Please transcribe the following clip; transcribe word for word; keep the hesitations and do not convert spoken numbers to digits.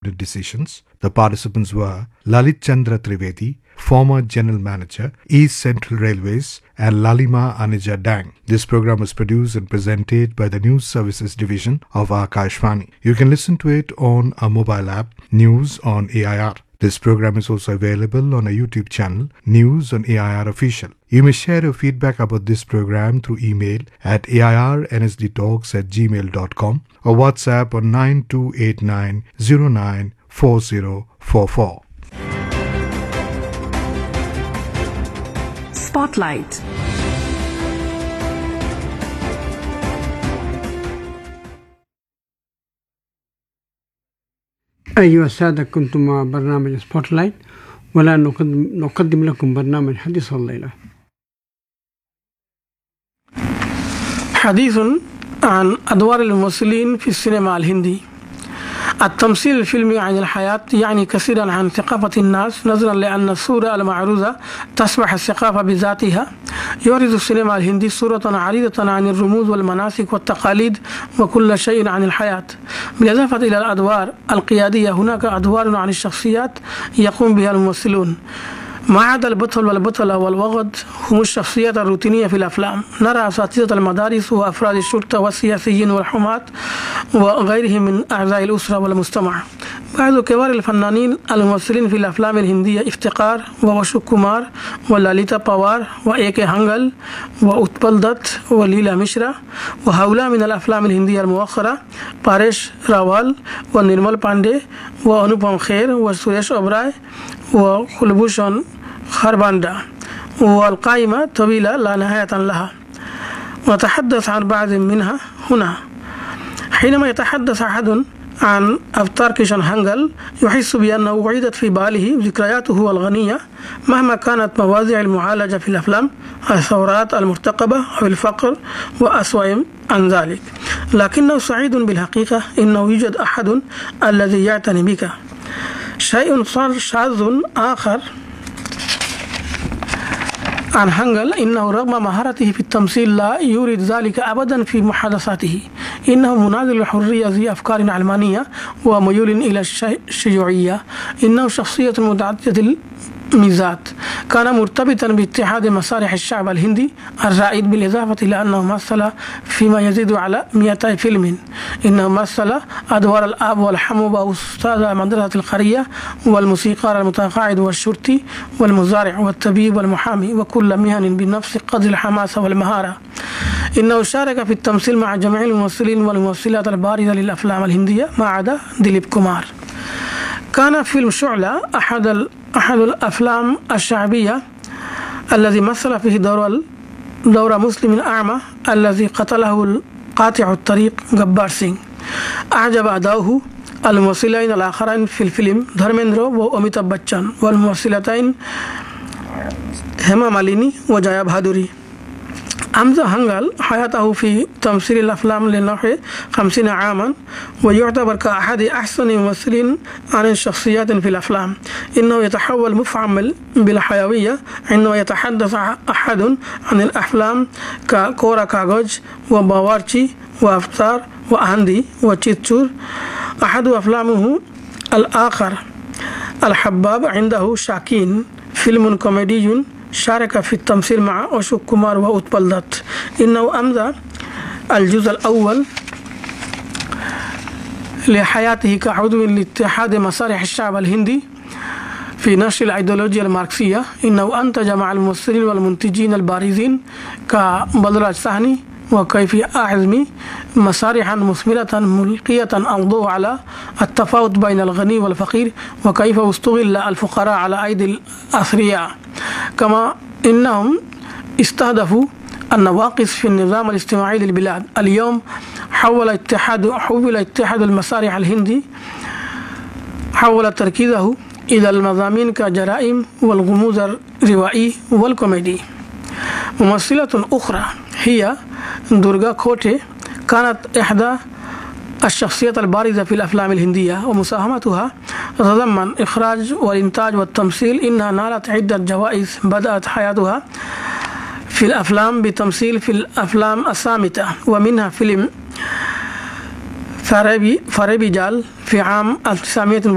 cabinet decisions. The participants were Lalit Chandra Trivedi, former General Manager, East Central Railways, and Lalima Anija Dang. This program was produced and presented by the News Services Division of Akashvani. You can listen to it on a mobile app, News on A I R. This program is also available on a YouTube channel, News on A I R Official. You may share your feedback about this program through email at airnsdtalks at gmail dot com or WhatsApp on nine two eight nine zero nine four zero four four. Spotlight. أيها السادة، كنتم مع برنامج سبوتلايت، والآن نقدم لكم برنامج حديث الليلة. حديث عن أدوار الممثلين في السينما الهندي. التمثيل الفيلمي عن الحياة يعني كثيرا عن ثقافة الناس، نظرا لأن الصورة المعروضة تشبه الثقافة بذاتها. يعرض السينما الهندي صورة عريضة عن الرموز والمناسك والتقاليد وكل شيء عن الحياة. بالإضافة إلى الأدوار القيادية، هناك أدوار عن الشخصيات يقوم بها الممثلون. ما عدا البطل والبطلة والوغد هم الشخصيات الروتينية في الأفلام. نرى أساتذة المدارس وأفراد الشرطة والسياسيين والحماة وغيرهم من أعضاء الأسرة والمجتمع. بعض كبار الفنانين الممثلين في الأفلام الهندية افتقار وأشوك كومار ولاليتا باوار وإيكي هانغل وأتبال دت وليلا مشرا. وهؤلاء من الأفلام الهندية المؤخرة باريش راوال ونيرمال باندي وأنوبام خير وسوريش أوبراي وكلبوشن خرباندا، والقائمة طويلة لا نهاية لها. نتحدث عن بعض منها هنا. حينما يتحدث أحد عن أفطار كيشن هانغل يحس بأنه أعيدت في باله ذكرياته الغنية مهما كانت مواضيع المعالجة في الأفلام، الثورات المرتقبة أو الفقر وأسوأ عن ذلك. لكنه سعيد بالحقيقة، إنه يوجد أحد الذي يعتني بك. شيء صار شاذ آخر عن هانغل، إنه رغم مهارته في التمثيل لا يريد ذلك أبدا في محادثاته. إنه مناذل الحرية ذي أفكار علمانية وميول إلى الشيوعية. إنه شخصية متعددة الميزات. كان مرتبطا باتحاد مسارح الشعب الهندي الرائد، بالإضافة إلى أنه مثل فيما يزيد على مئتي فيلم. إنه مثل أدوار الأب والحمو وأستاذ مدرسة القرية والموسيقار المتقاعد والشرطي والمزارع والطبيب والمحامي، وكل مهن بنفس قدر الحماسة والمهارة. إنه شارك في التمثيل مع جميع الممثلين والممثلات البارزة للأفلام الهندية ما عدا ديليب كومار. كان فيلم شعلة أحد أحد الأفلام الشعبية الذي مثل فيه دور دور مسلم أعمى الذي قتله قاطع الطريق جبار سينغ. أعجب أداؤه الممثلين الآخرين في الفيلم دھرمیندرو وأميتاب بچن، والممثلتين هما ماليني وجايا بهادوري. أمضى هانغل حياته في تمثيل الأفلام لنحو خمسين عاما، ويعتبر كأحد أحسن الممثلين عن الشخصيات في الأفلام. إنه يتحول مفعم بالحيوية عندما يتحدث أحد عن الأفلام ككورا كاغوج وباورچي وأفطار وأهندي وتشيتشور. أحد أفلامه الآخر الحباب عنده شاكين، فيلم كوميدي شارك في التمثيل مع أشوك كومار وأتبال دت. إنه أمضى الجزء الأول لحياته كعضو لاتحاد مسارح الشعب الهندي في نشر الأيديولوجيا الماركسية. إنه أنتج مع الممثلين والمنتجين البارزين كبدراج سهني وكيفي أعزمي مسارحا مثمرة ملقية الضوء على التفاوت بين الغني والفقير، وكيف استغل الفقراء على أيدي الأثرياء. كما إنهم استهدفوا النواقص في النظام الاجتماعي للبلاد. اليوم حول اتحاد حول اتحاد المسارح الهندي حول تركيزه إلى المضامين كجرائم والغموض الروائي والكوميدي. ممثلة أخرى هي دورغا كوتي، كانت إحدى الشخصيات البارزة في الأفلام الهندية، ومساهمتها تتضمن إخراج والإنتاج والتمثيل. إنها نالت عدة جوائز. بدأت حياتها في الأفلام بتمثيل في الأفلام الصامتة، ومنها فيلم فاربي فاربي جال في عام ألف وتسعمائة